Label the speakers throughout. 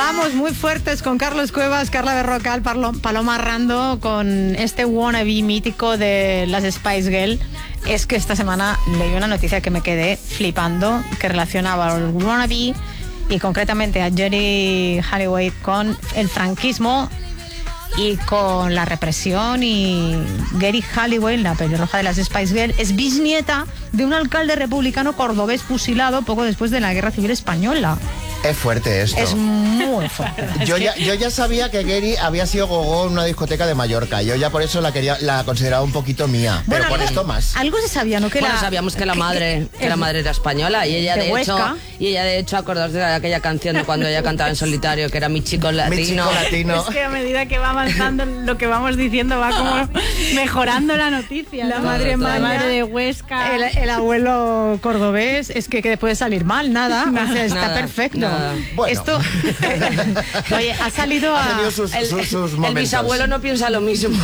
Speaker 1: Vamos muy fuertes con Carlos Cuevas, Carla Berrocal, Paloma Rando, con este wannabe mítico de las Spice Girls. Es que esta semana leí una noticia que me quedé flipando, que relacionaba al wannabe y concretamente a Geri Halliwell con el franquismo y con la represión. Y Geri Halliwell, la pelirroja de las Spice Girls, es bisnieta de un alcalde republicano cordobés fusilado poco después de la Guerra Civil Española.
Speaker 2: Es fuerte esto.
Speaker 1: Es muy fuerte.
Speaker 2: Yo ya sabía que Geri había sido gogó en una discoteca de Mallorca. Yo ya por eso la consideraba un poquito mía.
Speaker 1: Bueno,
Speaker 2: pero por esto más.
Speaker 1: Algo se sabía, ¿no?
Speaker 3: Sabíamos que la madre era española y ella de hecho acordaos de aquella canción de cuando ella cantaba en solitario, que era Mi chico latino.
Speaker 2: Mi chico latino.
Speaker 4: Es que a medida que va avanzando lo que vamos diciendo va como mejorando la noticia.
Speaker 1: La
Speaker 4: ¿no?
Speaker 1: madre
Speaker 4: la
Speaker 1: maya,
Speaker 4: madre de Huesca.
Speaker 1: El abuelo cordobés, es que puede salir mal, nada. O sea, está perfecto.
Speaker 3: Nada.
Speaker 2: Bueno.
Speaker 1: Esto, oye, ha salido
Speaker 2: Ha
Speaker 1: a...
Speaker 2: tenido sus momentos.
Speaker 3: El bisabuelo no piensa lo mismo.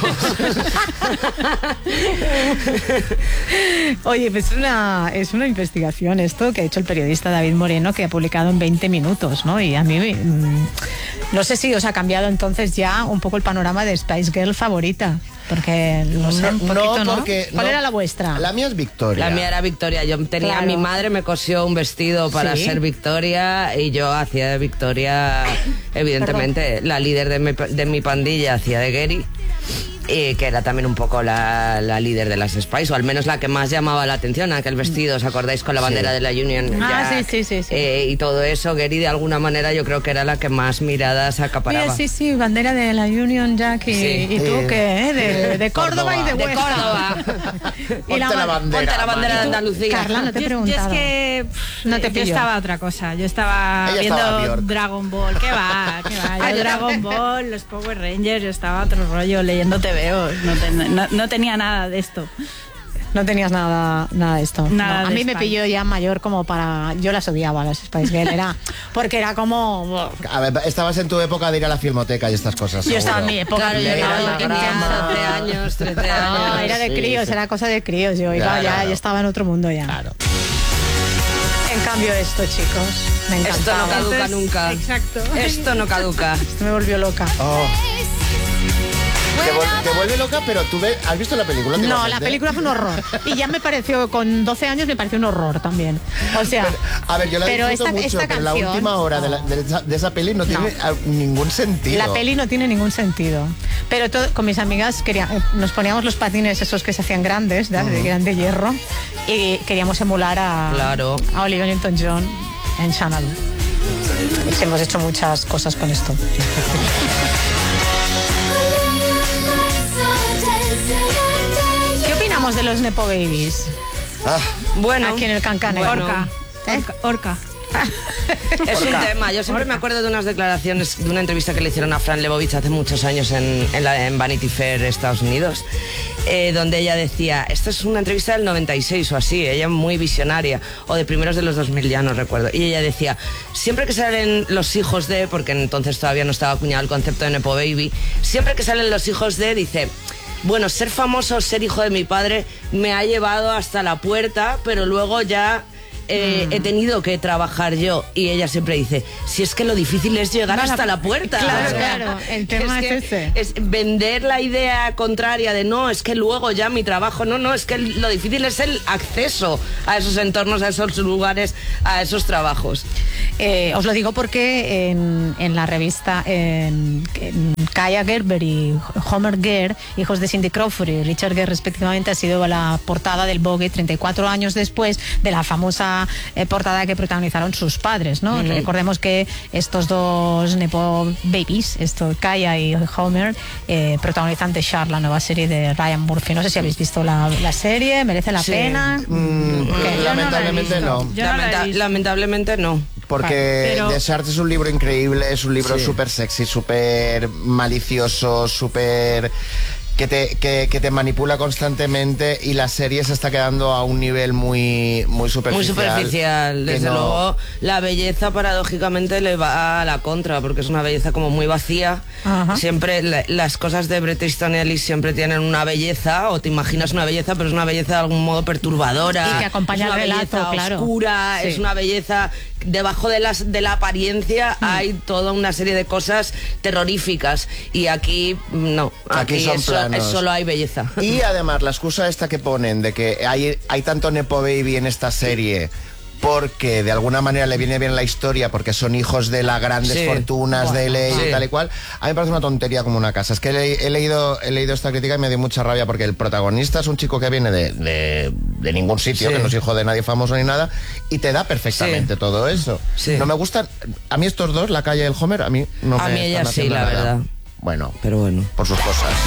Speaker 1: Oye, pues es una investigación esto que ha hecho el periodista David Moreno, que ha publicado en 20 minutos, ¿no? Y a mí, no sé si os ha cambiado entonces ya un poco el panorama de Spice Girl favorita. Porque lo sé un poquito, ¿no? ¿Cuál era la vuestra?
Speaker 2: La mía es Victoria.
Speaker 3: La mía era Victoria. Yo tenía,
Speaker 1: Claro.
Speaker 3: mi madre me cosió un vestido para
Speaker 1: ¿Sí?
Speaker 3: ser Victoria y yo hacía de Victoria, evidentemente, la líder de mi pandilla hacía de Geri. Y que era también un poco la líder de las Spice, o al menos la que más llamaba la atención, aquel vestido, ¿os acordáis? Con la bandera de la Union Jack,
Speaker 1: sí.
Speaker 3: y todo eso. Geri de alguna manera yo creo que era la que más miradas acaparaba.
Speaker 1: Mira, sí, bandera de la Union Jack y tú qué, de Córdoba y de
Speaker 3: De
Speaker 1: Huesca.
Speaker 3: Córdoba.
Speaker 2: Ponte la bandera.
Speaker 3: Ponte la bandera de Andalucía.
Speaker 1: Carla, no te he
Speaker 4: Yo es
Speaker 1: preguntado.
Speaker 4: que
Speaker 1: No te
Speaker 4: yo
Speaker 1: pilló.
Speaker 4: estaba a otra cosa. Yo estaba
Speaker 2: Ella
Speaker 4: viendo
Speaker 2: estaba peor.
Speaker 4: Dragon Ball. ¿Qué va? Yo Dragon Ball, los Power Rangers, yo estaba a otro rollo leyendo TVO. No tenía nada de esto.
Speaker 1: No tenías nada de esto.
Speaker 4: Nada
Speaker 1: No, a
Speaker 4: de
Speaker 1: mí me
Speaker 4: Spice.
Speaker 1: pilló ya mayor como para... Yo las odiaba, las Spice Girls. Porque era como...
Speaker 2: A ver, estabas en tu época de ir a la filmoteca y estas cosas.
Speaker 1: Yo estaba en
Speaker 2: seguro.
Speaker 1: mi época.
Speaker 3: Claro, yo
Speaker 2: Leer
Speaker 3: era
Speaker 2: anagrama.
Speaker 3: 13 años, 13 años.
Speaker 1: No, era de
Speaker 2: Sí,
Speaker 1: críos,
Speaker 2: sí.
Speaker 1: era cosa de críos. Yo iba
Speaker 2: Claro.
Speaker 1: ya estaba en otro mundo ya.
Speaker 2: Claro.
Speaker 1: En cambio esto, chicos, me
Speaker 3: Esto no
Speaker 1: encantaba.
Speaker 3: caduca nunca.
Speaker 4: Exacto.
Speaker 3: Esto no caduca.
Speaker 1: Esto me volvió loca.
Speaker 2: Oh. Te vuelve loca, pero tú has visto la película.
Speaker 1: No,
Speaker 2: últimamente?
Speaker 1: la película fue un horror. Y ya me pareció, con 12 años me pareció un horror también. O sea,
Speaker 2: A ver, yo la
Speaker 1: pero
Speaker 2: disfruto mucho,
Speaker 1: esta
Speaker 2: pero la
Speaker 1: canción,
Speaker 2: última hora de esa peli no tiene ningún sentido.
Speaker 1: la peli no tiene ningún sentido. Pero con mis amigas nos poníamos los patines esos que se hacían grandes, ¿verdad? Que eran de hierro, y queríamos emular a Olivia Newton-John en Xanadu. Hemos hecho muchas cosas con esto. ¿Qué opinamos de los Nepo Babies?
Speaker 3: Bueno,
Speaker 1: Aquí en el Cancaneo.
Speaker 3: bueno.
Speaker 4: Orca.
Speaker 3: Es un tema. Yo siempre me acuerdo de unas declaraciones, de una entrevista que le hicieron a Fran Lebowitz hace muchos años en Vanity Fair, Estados Unidos, donde ella decía, esta es una entrevista del 96 o así, ella muy visionaria, o de primeros de los 2000, ya no recuerdo, y ella decía, siempre que salen los hijos de, porque entonces todavía no estaba acuñado el concepto de Nepo Baby, siempre que salen los hijos de, dice, bueno, ser famoso, ser hijo de mi padre, me ha llevado hasta la puerta, pero luego ya... he tenido que trabajar yo. Y ella siempre dice, si es que lo difícil es llegar hasta la puerta.
Speaker 1: Claro, claro, el tema es ese.
Speaker 3: Es vender la idea contraria de no, es que luego ya mi trabajo, no, es que lo difícil es el acceso a esos entornos, a esos lugares, a esos trabajos.
Speaker 1: Os lo digo porque en la revista Kaya Gerber y Homer Gere, hijos de Cindy Crawford y Richard Gere respectivamente, ha sido la portada del Vogue 34 años después de la famosa portada que protagonizaron sus padres, ¿no? Recordemos que estos dos Nepo Babies, Kaya y Homer, protagonizan The Shard, la nueva serie de Ryan Murphy. No sé si habéis visto la serie, ¿merece la pena?
Speaker 2: Lamentablemente no.
Speaker 4: Yo no la he visto.
Speaker 3: Lamentablemente no.
Speaker 2: Porque
Speaker 4: Pero-
Speaker 2: The Shard es un libro increíble, es un libro súper sexy, súper malicioso, súper... que te manipula constantemente y la serie se está quedando a un nivel muy superficial.
Speaker 3: Muy superficial, desde luego. La belleza paradójicamente le va a la contra, porque es una belleza como muy vacía.
Speaker 1: Ajá.
Speaker 3: Siempre las cosas de Bret Easton Ellis siempre tienen una belleza, o te imaginas una belleza, pero es una belleza de algún modo perturbadora.
Speaker 1: Y que acompaña
Speaker 3: es una
Speaker 1: el relato,
Speaker 3: belleza
Speaker 1: claro.
Speaker 3: oscura,
Speaker 1: Sí.
Speaker 3: es una belleza... Debajo de la apariencia hay toda una serie de cosas terroríficas, y aquí no,
Speaker 2: Aquí son planos.
Speaker 3: solo hay belleza.
Speaker 2: Y además la excusa esta que ponen de que hay tanto Nepo Baby en esta serie porque de alguna manera le viene bien la historia porque son hijos de las grandes
Speaker 3: Sí.
Speaker 2: fortunas de LA
Speaker 3: Sí.
Speaker 2: y tal y cual, a mí me parece una tontería como una casa. Es que he leído esta crítica y me dio mucha rabia porque el protagonista es un chico que viene de ningún sitio,
Speaker 3: Sí.
Speaker 2: que no es hijo de nadie famoso ni nada, y te da perfectamente
Speaker 3: Sí.
Speaker 2: todo eso.
Speaker 3: Sí.
Speaker 2: No me gustan, a mí estos dos, la calle y el Homer, a mí no
Speaker 3: A
Speaker 2: me
Speaker 3: mí ella
Speaker 2: están
Speaker 3: sí,
Speaker 2: haciendo
Speaker 3: la
Speaker 2: nada.
Speaker 3: verdad.
Speaker 2: Bueno,
Speaker 3: Pero bueno.
Speaker 2: por sus cosas.